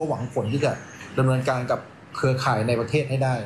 ก็หวังผลที่จะดำเนินการกับเครือข่ายในประเทศให้ได้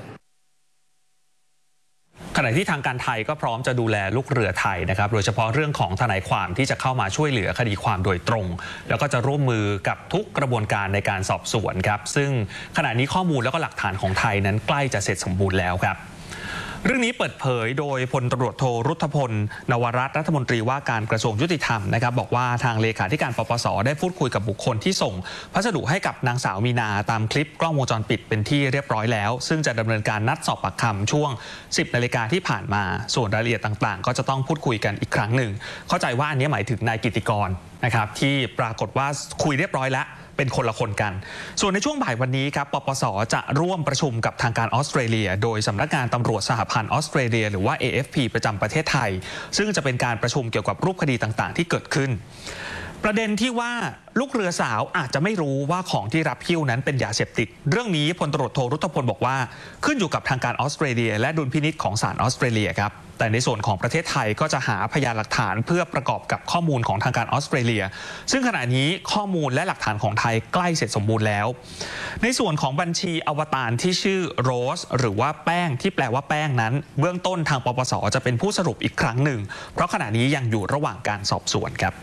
ขณะที่ทางการไทยก็พร้อมจะดูแลลูกเรือไทยนะครับโดยเฉพาะเรื่องของทนายความที่จะเข้ามาช่วยเหลือคดีความโดยตรงแล้วก็จะร่วมมือกับทุกกระบวนการในการสอบสวนครับซึ่งขณะนี้ข้อมูลแล้วก็หลักฐานของไทยนั้นใกล้จะเสร็จสมบูรณ์แล้วครับเรื่องนี้เปิดเผยโดยพลตำรวจโทรุทธพลนวรัตน์รัฐมนตรีว่าการกระทรวงยุติธรรมนะครับบอกว่าทางเลขาธิการปปส.ได้พูดคุยกับบุคคลที่ส่งพัสดุให้กับนางสาวมีนาตามคลิปกล้องวงจรปิดเป็นที่เรียบร้อยแล้วซึ่งจะดำเนินการนัดสอบปากคำช่วง 10 นาฬิกาที่ผ่านมาส่วนรายละเอียดต่างๆก็จะต้องพูดคุยกันอีกครั้งหนึ่งเข้าใจว่าอันนี้หมายถึงนายกิติกรนะครับที่ปรากฏว่าคุยเรียบร้อยแล้วเป็นคนละคนกันส่วนในช่วงบ่ายวันนี้ครับปปส.จะร่วมประชุมกับทางการออสเตรเลียโดยสำนักงานตำรวจสหพันธ์ออสเตรเลียหรือว่า AFP ประจำประเทศไทยซึ่งจะเป็นการประชุมเกี่ยวกับรูปคดีต่างๆที่เกิดขึ้นประเด็นที่ว่าลูกเรือสาวอาจจะไม่รู้ว่าของที่รับหิ้วนั้นเป็นยาเสพติดเรื่องนี้พลตำรวจโทรุทธพลบอกว่าขึ้นอยู่กับทางการออสเตรเลียและดุลพินิจของศาลออสเตรเลียครับแต่ในส่วนของประเทศไทยก็จะหาพยานหลักฐานเพื่อประกอบกับข้อมูลของทางการออสเตรเลียซึ่งขณะนี้ข้อมูลและหลักฐานของไทยใกล้เสร็จสมบูรณ์แล้วในส่วนของบัญชีอวตารที่ชื่อโรสหรือว่าแป้งที่แปลว่าแป้งนั้นเบื้องต้นทางปปส.จะเป็นผู้สรุปอีกครั้งหนึ่งเพราะขณะนี้ยังอยู่ระหว่างการสอบสวนครับ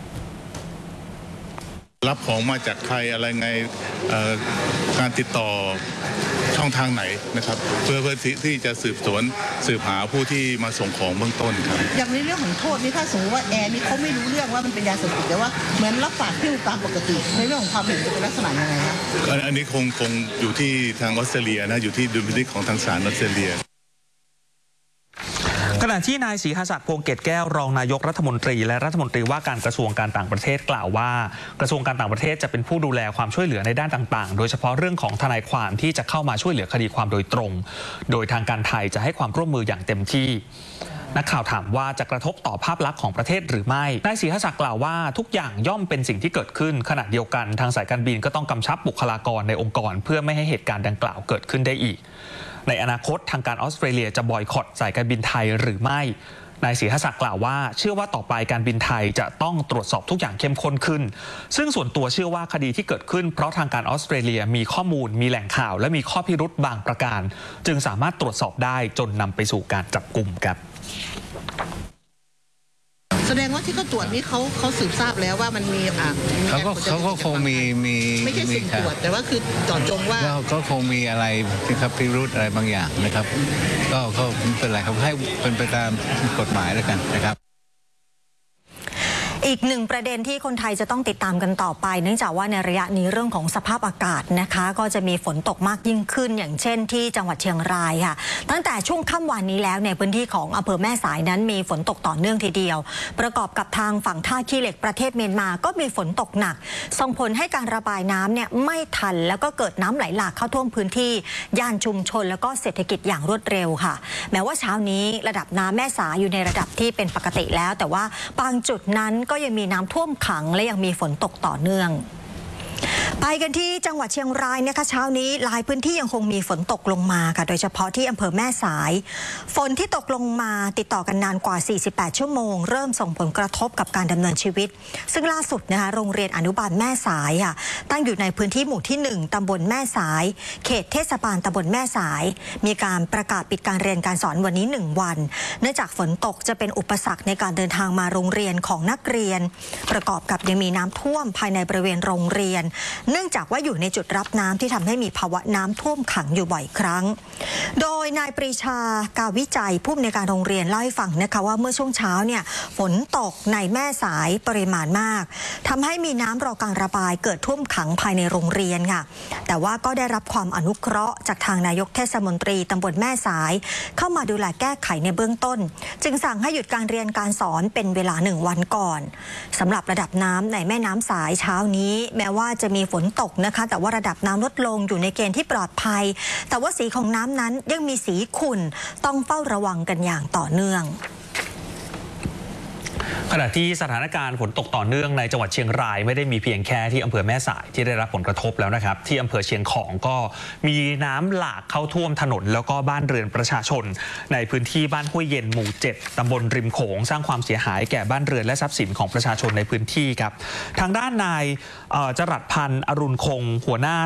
รับของมาจากใครอะไรไงการติดต่อช่องทางไหนนะครับเพื่อที่จะสืบหาผู้ที่มาส่งของเบื้องต้นครับอย่างในเรื่องของโทษนี่ถ้าสมมติว่าแอร์นี่เขาไม่รู้เรื่องว่ามันเป็นยาเสพติดแต่ว่าเหมือนรับฝากที่ตามปกติในเรื่องของความผิดจะเป็นลักษณะยังไงครับอันนี้คงอยู่ที่ทางออสเตรเลียนะอยู่ที่ดุลพินิจของทางศาลออสเตรเลียขณะที่นายศรีหศักดิ์พวงเกตแก้วรองนายกรัฐมนตรีและรัฐมนตรีว่าการกระทรวงการต่างประเทศกล่าวว่ากระทรวงการต่างประเทศจะเป็นผู้ดูแลความช่วยเหลือในด้านต่างๆโดยเฉพาะเรื่องของทนายความที่จะเข้ามาช่วยเหลือคดีความโดยตรงโดยทางการไทยจะให้ความร่วมมืออย่างเต็มที่นักข่าวถามว่าจะกระทบต่อภาพลักษณ์ของประเทศหรือไม่นายศรีหศักดิ์กล่าวว่าทุกอย่างย่อมเป็นสิ่งที่เกิดขึ้นขณะเดียวกันทางสายการบินก็ต้องกำชับบุคลากรในองค์กรเพื่อไม่ให้เหตุการณ์ดังกล่าวเกิดขึ้นได้อีกในอนาคตทางการออสเตรเลียจะบอยคอตสายการบินไทยหรือไม่นายศรีหศักดิ์กล่าวว่าเชื่อว่าต่อไปการบินไทยจะต้องตรวจสอบทุกอย่างเข้มข้นขึ้นซึ่งส่วนตัวเชื่อว่าคดีที่เกิดขึ้นเพราะทางการออสเตรเลียมีข้อมูลมีแหล่งข่าวและมีข้อพิรุธบางประการจึงสามารถตรวจสอบได้จนนำไปสู่การจับกุมครับแสดงว่าที่เขาตรวจนี้เขาสืบทราบแล้วว่ามันมีเขาก็คงมีไม่ใช่สุ่มตรวจแต่ว่าคือเจาะจงว่าก็คงมีอะไรนะครับพิรุธอะไรบางอย่างนะครับก็เป็นไรครับให้เป็นไปตามกฎหมายแล้วกันนะครับอีกหนึ่งประเด็นที่คนไทยจะต้องติดตามกันต่อไปเนื่องจากว่าในระยะนี้เรื่องของสภาพอากาศนะคะก็จะมีฝนตกมากยิ่งขึ้นอย่างเช่นที่จังหวัดเชียงรายค่ะตั้งแต่ช่วงค่ำวันนี้แล้วในพื้นที่ของอำเภอแม่สายนั้นมีฝนตกต่อเนื่องทีเดียวประกอบกับทางฝั่งท่าขี้เหล็กประเทศเมียนมาก็มีฝนตกหนักส่งผลให้การระบายน้ำเนี่ยไม่ทันแล้วก็เกิดน้ำไหลหลากเข้าท่วมพื้นที่ย่านชุมชนแล้วก็เศรษฐกิจอย่างรวดเร็วค่ะแม้ว่าเช้านี้ระดับน้ำแม่สายอยู่ในระดับที่เป็นปกติแล้วแต่ว่าบางจุดนั้นก็ยังมีน้ำท่วมขังและยังมีฝนตกต่อเนื่องไปกันที่จังหวัดเชียงรายนะคะเช้านี้หลายพื้นที่ยังคงมีฝนตกลงมาค่ะโดยเฉพาะที่อำเภอแม่สายฝนที่ตกลงมาติดต่อกันนานกว่า48ชั่วโมงเริ่มส่งผลกระทบกับการดำเนินชีวิตซึ่งล่าสุดนะคะโรงเรียนอนุบาลแม่สายค่ะตั้งอยู่ในพื้นที่หมู่ที่1ตำบลแม่สายเขตเทศบาลตำบลแม่สายมีการประกาศปิดการเรียนการสอนวันนี้1วันเนื่องจากฝนตกจะเป็นอุปสรรคในการเดินทางมาโรงเรียนของนักเรียนประกอบกับยังมีน้ำท่วมภายในบริเวณโรงเรียนเนื่องจากว่าอยู่ในจุดรับน้ำที่ทำให้มีภาวะน้ำท่วมขังอยู่บ่อยครั้งโดยนายปรีชากาวิจัยผู้อำนวยการโรงเรียนเล่าให้ฟังนะคะว่าเมื่อช่วงเช้าเนี่ยฝนตกในแม่สายปริมาณมากทำให้มีน้ำรอการระบายเกิดท่วมขังภายในโรงเรียนค่ะแต่ว่าก็ได้รับความอนุเคราะห์จากทางนายกเทศมนตรีตำบลแม่สายเข้ามาดูแลแก้ไขในเบื้องต้นจึงสั่งให้หยุดการเรียนการสอนเป็นเวลา1วันก่อนสำหรับระดับน้ำในแม่น้ำสายเช้านี้แม้ว่าจะมีฝนตกนะคะแต่ว่าระดับน้ำลดลงอยู่ในเกณฑ์ที่ปลอดภัยแต่ว่าสีของน้ำนั้นยังมีสีขุ่นต้องเฝ้าระวังกันอย่างต่อเนื่องขณะที่สถานการณ์ฝนตกต่อเนื่องในจังหวัดเชียงรายไม่ได้มีเพียงแค่ที่อำเภอแม่สายที่ได้รับผลกระทบแล้วนะครับที่อำเภอเชียงของก็มีน้ำหลากเข้าท่วมถนนแล้วก็บ้านเรือนประชาชนในพื้นที่บ้านห้วยเย็นหมู่ 7 ตำบลริมโขงสร้างความเสียหายแก่บ้านเรือนและทรัพย์สินของประชาชนในพื้นที่ครับทางด้านนายจรัสพันธ์อรุณคงหัวหน้า